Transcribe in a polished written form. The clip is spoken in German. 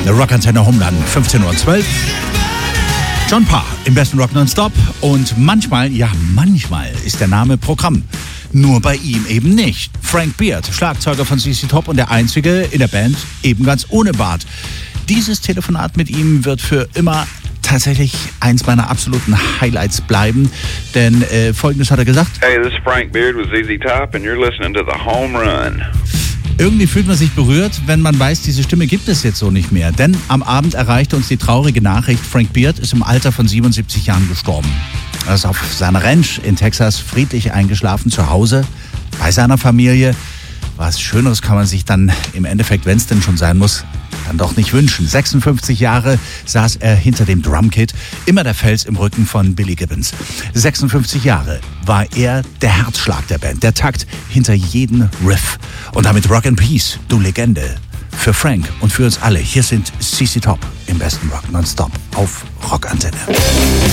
Rockantenne Homeland, 15:12 Uhr. John Parr im besten Rock Nonstop. Und manchmal ist der Name Programm. Nur bei ihm eben nicht. Frank Beard, Schlagzeuger von ZZ Top und der Einzige in der Band, eben ganz ohne Bart. Dieses Telefonat mit ihm wird für immer tatsächlich eins meiner absoluten Highlights bleiben, denn Folgendes hat er gesagt. Hey, this is Frank Beard with ZZ Top and you're listening to The Home Run. Irgendwie fühlt man sich berührt, wenn man weiß, diese Stimme gibt es jetzt so nicht mehr. Denn am Abend erreichte uns die traurige Nachricht, Frank Beard ist im Alter von 77 Jahren gestorben. Er ist auf seiner Ranch in Texas friedlich eingeschlafen, zu Hause, bei seiner Familie. Was Schöneres kann man sich dann im Endeffekt, wenn es denn schon sein muss, dann doch nicht wünschen. 56 Jahre saß er hinter dem Drumkit, immer der Fels im Rücken von Billy Gibbons. 56 Jahre war er der Herzschlag der Band, der Takt hinter jedem Riff. Und damit Rock and Peace, du Legende. Für Frank und für uns alle. Hier sind ZZ Top im besten Rock Nonstop auf Rockantenne.